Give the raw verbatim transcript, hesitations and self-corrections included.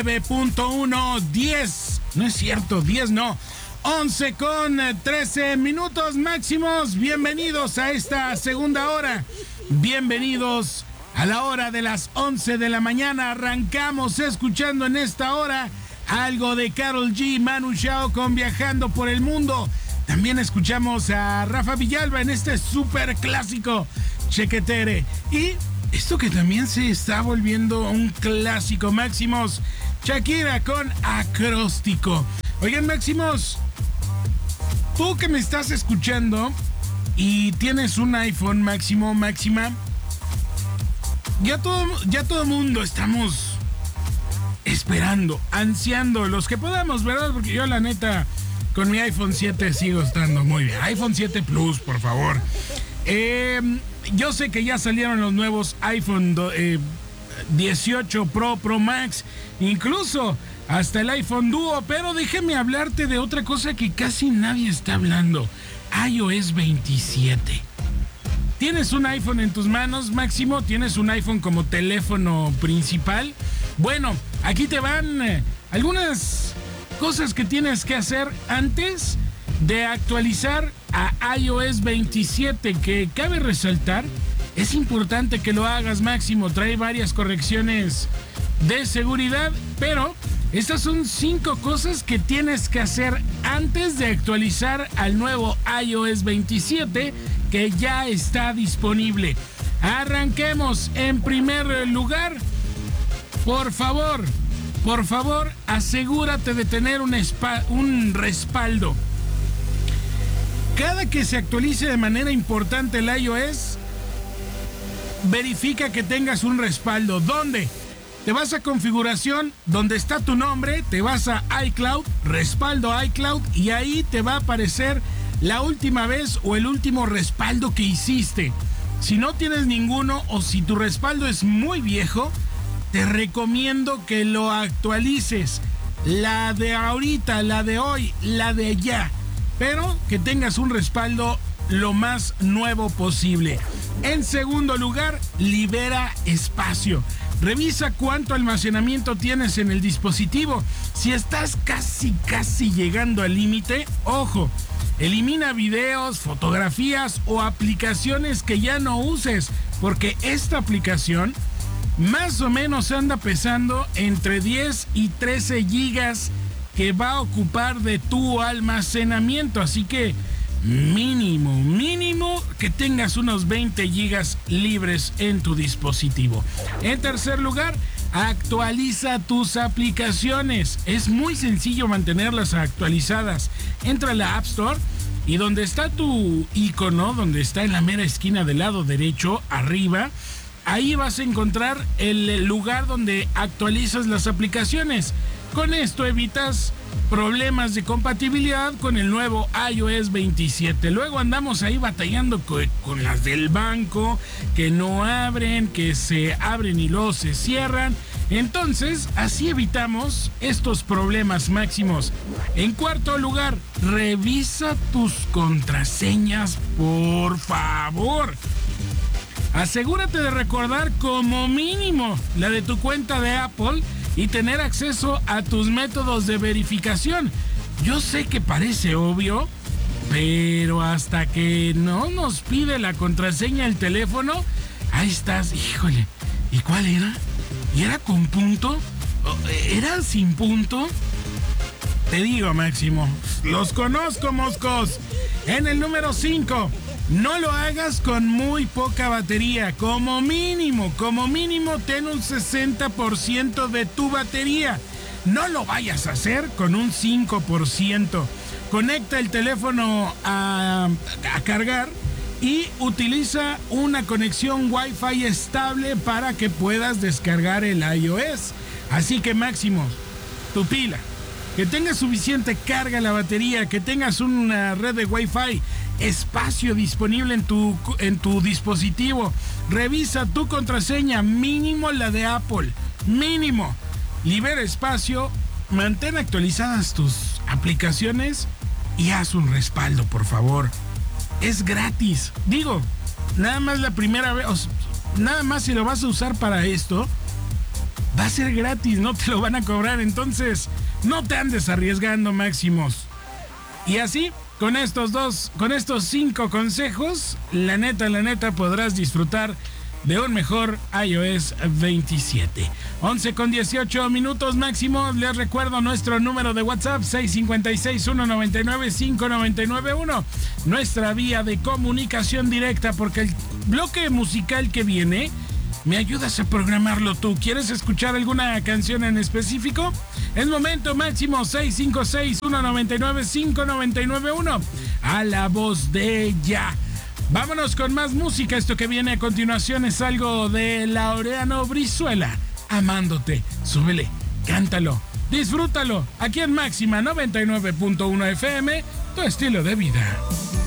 nueve punto uno, diez. No es cierto, diez no. once con trece minutos máximos. Bienvenidos a esta segunda hora. Bienvenidos a la hora de las once de la mañana. Arrancamos escuchando en esta hora algo de Karol G, Manu Chao con Viajando por el Mundo. También escuchamos a Rafa Villalba en este súper clásico Chequetere. Y esto que también se está volviendo un clásico, Máximos, Shakira con Acróstico. Oigan, Máximos, tú que me estás escuchando y tienes un iPhone, Máximo, Máxima, ya todo, ya todo mundo estamos esperando, ansiando, los que podamos, ¿verdad? Porque yo, la neta, con mi iPhone siete sigo estando muy bien. iPhone siete Plus, por favor. Eh, yo sé que ya salieron los nuevos iPhone eh, dieciocho Pro, Pro Max, incluso hasta el iPhone Duo, pero déjame hablarte de otra cosa que casi nadie está hablando. iOS veintisiete. ¿Tienes un iPhone en tus manos, Máximo? ¿Tienes un iPhone como teléfono principal? Bueno, aquí te van eh, algunas cosas que tienes que hacer antes de actualizar a iOS veintisiete, que cabe resaltar, es importante que lo hagas, Máximo. Trae varias correcciones de seguridad, pero estas son cinco cosas que tienes que hacer antes de actualizar al nuevo iOS veintisiete, que ya está disponible. Arranquemos. En primer lugar, por favor, por favor, asegúrate de tener un, spa, un respaldo. Cada que se actualice de manera importante el iOS, verifica que tengas un respaldo. ¿Dónde? Te vas a configuración, donde está tu nombre, te vas a iCloud, respaldo iCloud, y ahí te va a aparecer la última vez o el último respaldo que hiciste. Si no tienes ninguno o si tu respaldo es muy viejo, te recomiendo que lo actualices. La de ahorita, la de hoy, la de ya. Pero que tengas un respaldo lo más nuevo posible. En segundo lugar, libera espacio. Revisa cuánto almacenamiento tienes en el dispositivo. Si estás casi, casi llegando al límite, ojo, elimina videos, fotografías o aplicaciones que ya no uses, porque esta aplicación más o menos anda pesando entre diez y trece gigas que va a ocupar de tu almacenamiento. Así que mínimo, mínimo que tengas unos veinte gigas libres en tu dispositivo. En tercer lugar, actualiza tus aplicaciones. Es muy sencillo mantenerlas actualizadas. Entra a la App Store y donde está tu icono, donde está en la mera esquina del lado derecho, arriba, ahí vas a encontrar el lugar donde actualizas las aplicaciones. Con esto evitas problemas de compatibilidad con el nuevo iOS veintisiete. Luego andamos ahí batallando con, con las del banco, que no abren, que se abren y luego se cierran. Entonces, así evitamos estos problemas, Máximos. En cuarto lugar, revisa tus contraseñas, por favor. Asegúrate de recordar como mínimo la de tu cuenta de Apple y tener acceso a tus métodos de verificación. Yo sé que parece obvio, pero hasta que no nos pide la contraseña el teléfono, ahí estás. Híjole, ¿y cuál era? ¿Y era con punto? ¿Era sin punto? Te digo, Máximo, los conozco, moscos. En el número cinco, no lo hagas con muy poca batería. Como mínimo, como mínimo, ten un sesenta por ciento de tu batería. No lo vayas a hacer con un cinco por ciento. Conecta el teléfono a, a cargar y utiliza una conexión Wi-Fi estable para que puedas descargar el iOS. Así que, Máximo, tu pila, que tengas suficiente carga la batería, que tengas una red de Wi-Fi, espacio disponible en tu, en tu dispositivo. Revisa tu contraseña, mínimo la de Apple, mínimo. Libera espacio, mantén actualizadas tus aplicaciones y haz un respaldo, por favor. Es gratis. Digo, nada más la primera vez, nada más si lo vas a usar para esto, va a ser gratis, no te lo van a cobrar, entonces no te andes arriesgando, Máximos. Y así, con estos dos, con estos cinco consejos, la neta, la neta, podrás disfrutar de un mejor iOS veintisiete. once con dieciocho minutos, Máximo. Les recuerdo nuestro número de WhatsApp, seis cinco seis, uno nueve nueve, cinco nueve nueve uno. Nuestra vía de comunicación directa, porque el bloque musical que viene, me ayudas a programarlo tú. ¿Quieres escuchar alguna canción en específico? Es momento, Máximo, seis cinco seis, uno nueve nueve, cinco nueve nueve uno. A la voz de ya. Vámonos con más música. Esto que viene a continuación es algo de Laureano Brizuela. Amándote. Súbele, cántalo, disfrútalo. Aquí en Máxima noventa y nueve punto uno F M, tu estilo de vida.